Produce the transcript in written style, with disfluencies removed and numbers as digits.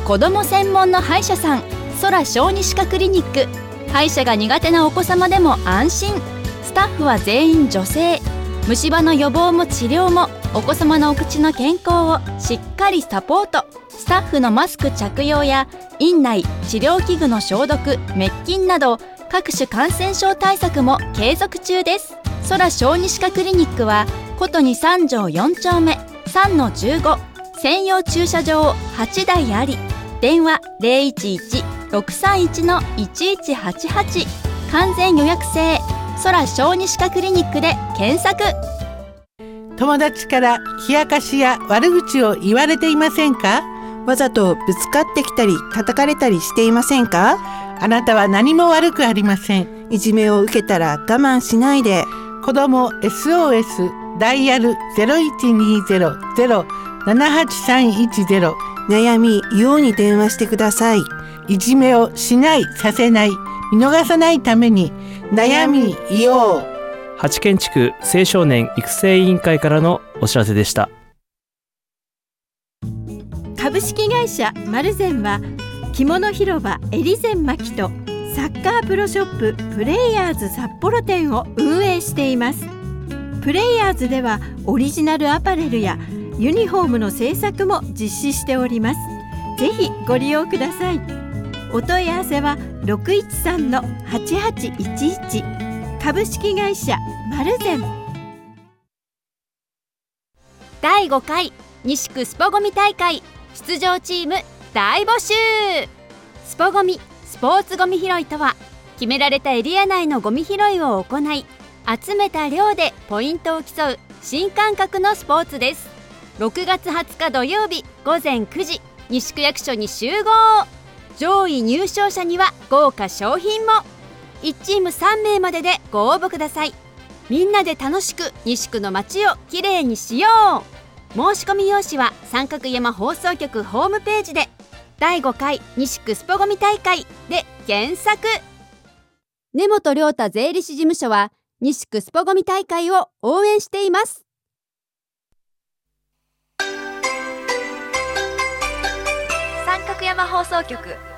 子ども専門の歯医者さん、空小児歯科クリニック。歯医者が苦手なお子様でも安心。スタッフは全員女性。虫歯の予防も治療もお子様のお口の健康をしっかりサポート。スタッフのマスク着用や院内治療器具の消毒、滅菌など各種感染症対策も継続中です。空小児歯科クリニックはことに3条4丁目 3-15、 専用駐車場8台あり、電話 011-631-1188、 完全予約制。空小児歯科クリニックで検索。 友達から冷やかしや悪口を言われていませんか？ わざとぶつかってきたり叩かれたりしていませんか？ あなたは何も悪くありません。 いじめを受けたら我慢しないで。 子ども SOS ダイヤル 0120-078-310。 悩みイオに電話してください。 いじめをしない、させない、見逃さないために悩みイオ。 八軒地区青少年育成委員会からのお知らせでした。 株式会社マルゼンは着物広場エリゼンマキとサッカープロショッププレイヤーズ札幌店を運営しています。プレイヤーズではオリジナルアパレルやユニフォームの製作も実施しております。ぜひご利用ください。お問い合わせは 613-8811。 株式会社マルゼン。 第5回西区スポゴミ大会出場チーム大募集。スポゴミスポーツゴミ拾いとは、決められたエリア内のゴミ拾いを行い、集めた量でポイントを競う新感覚のスポーツです。6月20日土曜日午前9時、西区役所に集合。上位入賞者には豪華賞品も。1チーム3名まででご応募ください。みんなで楽しく西区の街をきれいにしよう。申し込み用紙は三角山放送局ホームページで、第5回西区スポゴミ大会で検索。根本亮太税理士事務所は西区スポゴミ大会を応援しています。 三角山放送局